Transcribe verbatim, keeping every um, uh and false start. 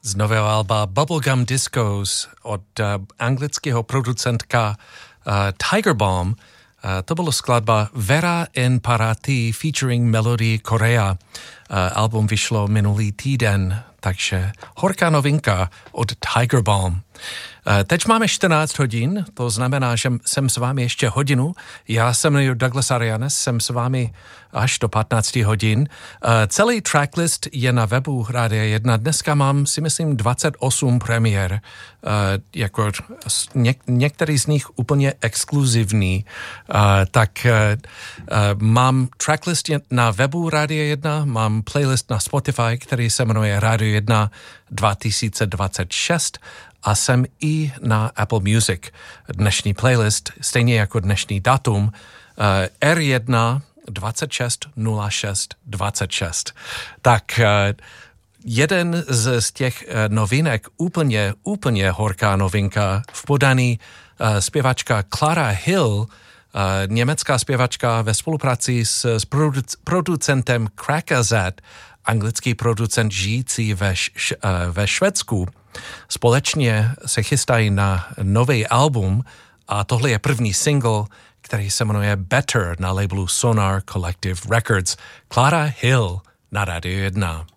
z nového alba Bubblegum Discos od uh, anglického producentka uh, Tiger Balm. Uh, to bylo skladba Vera in Parati featuring Melody Korea. Uh, album vyšlo minulý týden, takže horká novinka od Tiger Balm. Uh, teď máme čtrnáct hodin, to znamená, že jsem s vámi ještě hodinu. Já se jmenuji Douglas Arianes, jsem s vámi až do patnáct hodin. Uh, celý tracklist je na webu Rádia jedna. Dneska mám, si myslím, dvacet osm premiér. Uh, jako něk, některý z nich úplně exkluzivní. Uh, tak uh, uh, mám tracklist na webu Rádia jedna, mám playlist na Spotify, který se jmenuje Rádio jedna dva tisíce dvacet šest a jsem i na Apple Music. Dnešní playlist, stejně jako dnešní datum, uh, R jedna dvacet šest nula šest dvacet šest. Tak uh, jeden z, z těch uh, novinek, úplně, úplně horká novinka v podaní uh, zpěvačka Clara Hill, uh, německá zpěvačka ve spolupráci s, s produc- producentem Crackazat, anglický producent žijící ve, š, uh, ve Švédsku. Společně se chystají na nový album a tohle je první single, který se jmenuje Better na labelu Sonar Collective Records. Clara Hill na Rádio jedna.